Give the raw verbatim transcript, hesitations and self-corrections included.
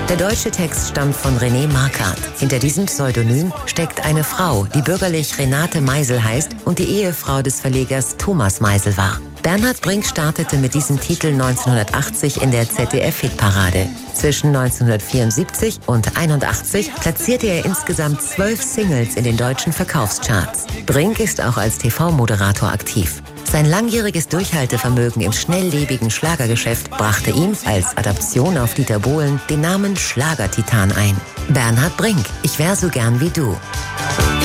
Der deutsche Text stammt von René Marquardt. Hinter diesem Pseudonym steckt eine Frau, die bürgerlich Renate Meisel heißt und die Ehefrau des Verlegers Thomas Meisel war. Bernhard Brink startete mit diesem Titel neunzehnhundertachtzig in der Z D F-Hitparade. Zwischen neunzehnhundertvierundsiebzig und einundachtzig platzierte er insgesamt zwölf Singles in den deutschen Verkaufscharts. Brink ist auch als T V-Moderator aktiv. Sein langjähriges Durchhaltevermögen im schnelllebigen Schlagergeschäft brachte ihm als Adaption auf Dieter Bohlen den Namen Schlagertitan ein. Bernhard Brink, ich wär so gern wie du.